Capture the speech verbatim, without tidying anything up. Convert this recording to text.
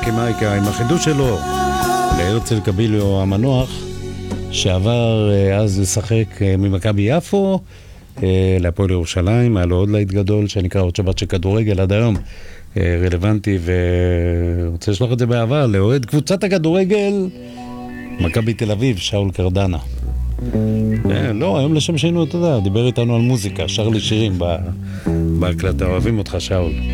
מייקי מייקה עם החידוש שלו להרצל קביליו המנוח, שעבר אז לשחק ממכבי יפו להפועל ירושלים. היה לו עוד להיט גדול שנקרא עוד שבת של כדורגל, עד היום רלוונטי, ורוצה לשלוח את זה באהבה לאוהד קבוצת הכדורגל מכבי תל אביב, שאול קרדנה. לא, היום לשם שינו, אתה יודע, דיבר איתנו על מוזיקה, שר לי שירים בהקלטה. אוהבים אותך, שאול.